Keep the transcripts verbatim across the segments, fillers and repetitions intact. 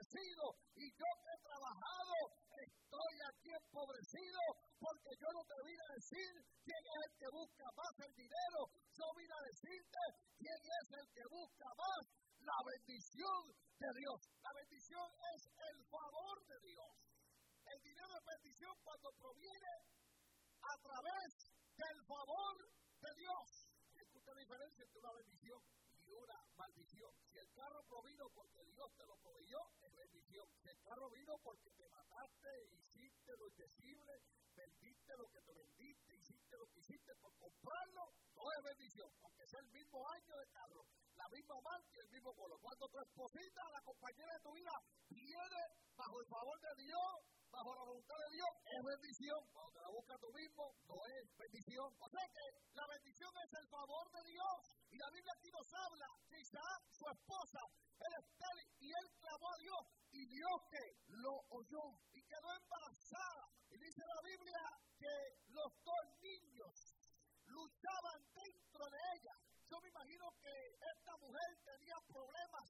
empobrecido, y yo que he trabajado, estoy aquí empobrecido, porque yo no te vine a decir quién es el que busca más el dinero, yo vine a decirte quién es el que busca más la bendición de Dios. La bendición es el favor de Dios. El dinero es bendición cuando proviene a través del favor de Dios. Escucha la diferencia entre una bendición y una maldición. Si el carro provino porque Dios te lo proveyó, es bendición. Si el carro vino porque te mataste, hiciste lo indecible, vendiste lo que te vendiste, hiciste lo que hiciste por comprarlo, no es bendición. Aunque sea el mismo año de carro, la misma marca y el mismo color. Cuando tu esposita, la compañera de tu vida, viene bajo el favor de Dios, bajo la voluntad de Dios, es bendición. Cuando te la buscas tú mismo, no es bendición. O sea que la bendición es el favor de Dios. Y la Biblia aquí nos habla de Isaac, su esposa, él estéril, y él clamó a Dios, y Dios que lo oyó, y quedó embarazada. Y dice la Biblia que los dos niños luchaban dentro de ella. Yo me imagino que esta mujer tenía problemas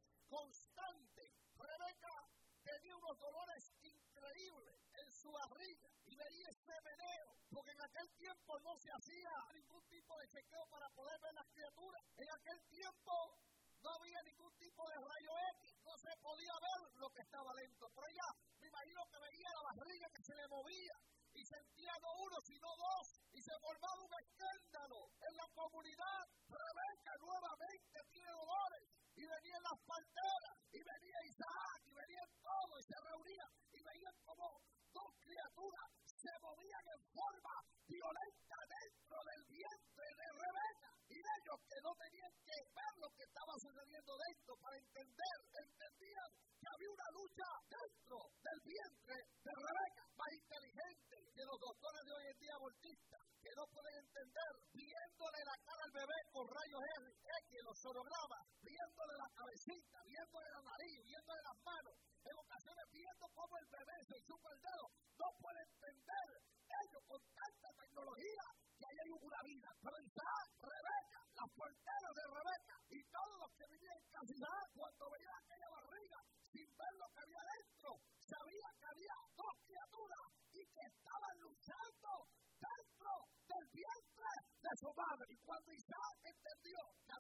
constantes. Rebeca tenía unos dolores increíbles en su barriga y veía ese meneo, porque en aquel tiempo no se hacía ningún tipo de chequeo para poder ver las criaturas. En aquel tiempo no había ningún tipo de rayo X, no se podía ver lo que estaba dentro. Pero ella, me imagino que veía la barriga que se le movía y sentía no uno, sino dos, y se formaba un escándalo en la comunidad. Rebeca nuevamente tiene dolores, y venían las parteras, y venía Isaac, y venían todos, y se reunían, y veían como dos criaturas se movían en forma violenta dentro del vientre de Rebeca, y ellos que no tenían que ver lo que estaba sucediendo dentro para entender, entendían que había una lucha dentro del vientre de Rebeca, más inteligente que los doctores de hoy en día abortistas, que no pueden entender, viéndole la cara al bebé con rayos X en los sonogramas, viéndole la cabecita, viéndole la nariz, viéndole las manos, en ocasiones viendo cómo el bebé se chupa el dedo, no puede entender ellos con tanta tecnología que ahí hay una vida. Pero Isaac, Rebeca, las porteras de Rebeca y todos los que vivían en casa Isaac, cuando veían aquella barriga, sin ver lo que había dentro, sabían que había dos criaturas y que estaban luchando dentro del vientre de su madre. Y cuando Isaac entendió que